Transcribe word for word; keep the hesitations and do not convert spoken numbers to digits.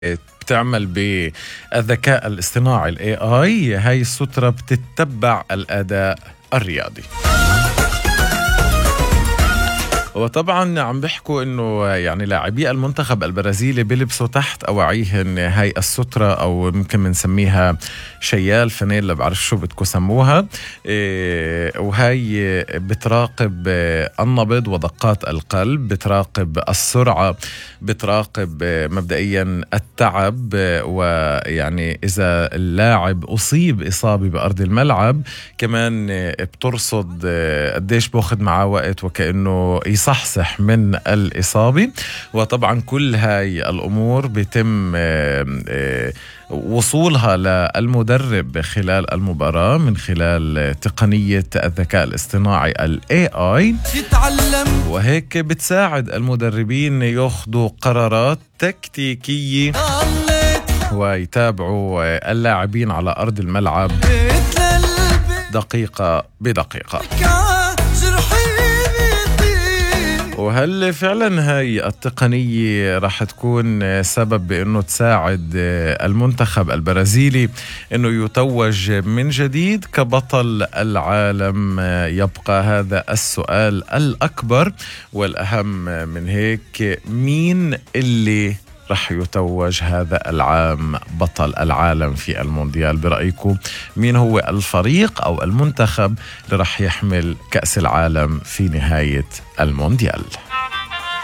بتعمل بالذكاء الاصطناعي ال إيه آي. هاي السترة بتتبع الأداء الرياضي. وطبعا عم بيحكوا انه يعني لاعبي المنتخب البرازيلي بيلبسوا تحت اواعيهن هاي السترة، او ممكن بنسميها شيال فانيلا، بعرف شو بدكم سموها. إيه وهي بتراقب النبض ودقات القلب، بتراقب السرعة، بتراقب مبدئيا التعب، ويعني اذا اللاعب اصيب اصابة بارض الملعب كمان بترصد قديش باخد معاه وقت وكأنه يصحصح من الإصابة. وطبعا كل هاي الأمور بيتم وصولها للمدرب خلال المباراة من خلال تقنية الذكاء الاصطناعي ال إيه آي، وهيك بتساعد المدربين ياخدوا قرارات تكتيكية ويتابعوا اللاعبين على أرض الملعب دقيقة بدقيقة. وهل فعلا هاي التقنية راح تكون سبب بأنه تساعد المنتخب البرازيلي أنه يتوج من جديد كبطل العالم؟ يبقى هذا السؤال الأكبر والأهم من هيك، مين اللي رح يتوج هذا العام بطل العالم في المونديال برأيكم؟ مين هو الفريق أو المنتخب اللي رح يحمل كأس العالم في نهاية المونديال؟